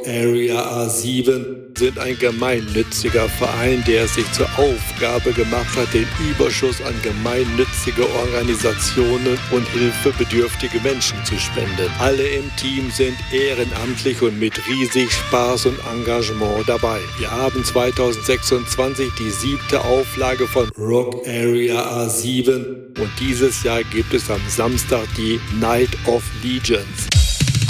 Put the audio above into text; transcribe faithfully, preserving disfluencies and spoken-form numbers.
Area A sieben sind ein gemeinnütziger Verein, der sich zur Aufgabe gemacht hat, den Überschuss an gemeinnützige Organisationen und hilfebedürftige Menschen zu spenden. Alle im Team sind ehrenamtlich und mit riesig Spaß und Engagement dabei. Wir haben zweitausendsechsundzwanzig die siebte Auflage von Rock Area A sieben und dieses Jahr gibt es am Samstag die Night of Legends.